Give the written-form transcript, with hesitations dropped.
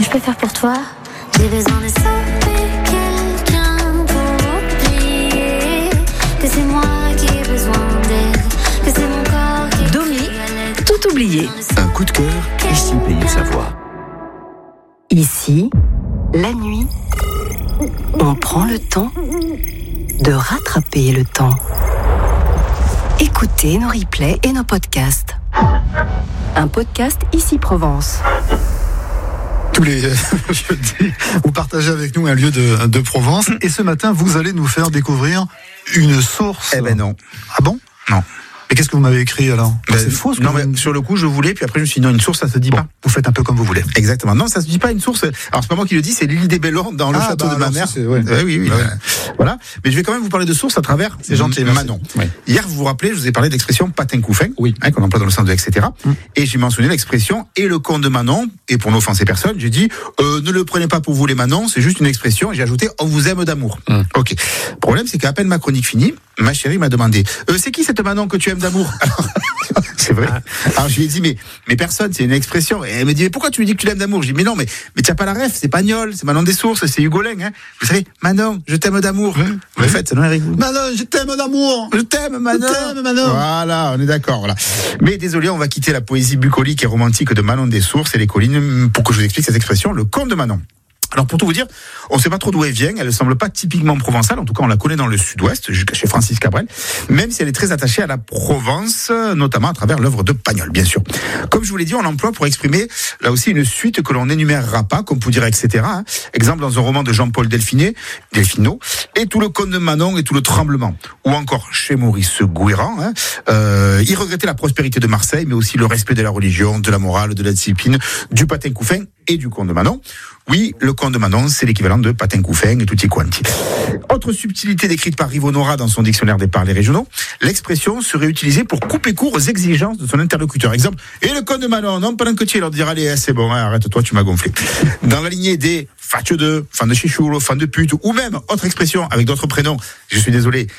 je peux faire pour toi? J'ai besoin de sauver quelqu'un pour oublier que c'est moi qui ai besoin d'aide, que c'est mon corps qui Domi, tout oublié. Un coup de cœur, ici Pays de Savoie. Ici, la nuit, on prend le temps de rattraper le temps. Écoutez nos replays et nos podcasts. Un podcast Ici Provence. Tous les jeudis, vous partagez avec nous un lieu de Provence. Et ce matin, vous allez nous faire découvrir une source. Eh ben non. Ah bon? Non. Mais qu'est-ce que vous m'avez écrit alors? C'est faux ce que Non, vous... mais sur le coup, je voulais, puis après, je me suis dit, non, une source, ça se dit Bon, pas. vous faites un peu comme vous voulez. Exactement. Non, ça se dit pas une source. Alors, c'est pas moi qui le dis, c'est l'île des Bellons dans le château de ma mère. Ouais. Oui. Voilà. Mais je vais quand même vous parler de source à travers Manon. Oui. Hier, vous vous rappelez, je vous ai parlé de l'expression patin couffin. Oui. Qu'on emploie dans le sens de etc. Et j'ai mentionné l'expression et le comte de Manon. Et pour n'offenser personne, j'ai dit, ne le prenez pas pour vous les Manon, c'est juste une expression. Et j'ai ajouté, on vous aime d'amour. Ok. Le problème, c'est qu'à peine ma chronique finie, ma chérie m'a demandé, c'est qui cette Manon que tu aimes d'amour? C'est vrai. Alors je lui ai dit mais personne, c'est une expression. Et elle me dit mais pourquoi tu lui dis que tu l'aimes d'amour? Je dis mais non, mais tu n'as pas la ref, c'est Pagnol, c'est Manon des Sources, c'est Hugolin, hein. Vous savez, Manon, je t'aime d'amour. En fait, ça n'a rien. Manon, je t'aime d'amour. Je t'aime Manon. Je t'aime Manon. Voilà, on est d'accord. Voilà. Mais désolé, on va quitter la poésie bucolique et romantique de Manon des Sources et les collines pour que je vous explique cette expression, le conte de Manon. Alors pour tout vous dire, on ne sait pas trop d'où elle vient, elle ne semble pas typiquement provençale, en tout cas on la connaît dans le sud-ouest, chez Francis Cabrel, même si elle est très attachée à la Provence, notamment à travers l'œuvre de Pagnol, bien sûr. Comme je vous l'ai dit, on l'emploie pour exprimer là aussi une suite que l'on n'énumérera pas, comme pour dire etc. Exemple dans un roman de Jean-Paul Delfinot, et tout le conte de Manon et tout le tremblement. Ou encore chez Maurice Gouéran, il regrettait la prospérité de Marseille, mais aussi le respect de la religion, de la morale, de la discipline, du patin couffin et du conte de Manon. Oui, le conte de Manon, c'est l'équivalent de patin couffin et tutti quanti. Autre subtilité décrite par Rivonora dans son dictionnaire des parlers régionaux, l'expression serait utilisée pour couper court aux exigences de son interlocuteur. Exemple, et le conte de Manon, non, pendant que tu leur dire, allez, c'est bon, arrête-toi, tu m'as gonflé. Dans la lignée des fatcheux de, fan de chichouro, fan de pute, ou même, autre expression avec d'autres prénoms, je suis désolé,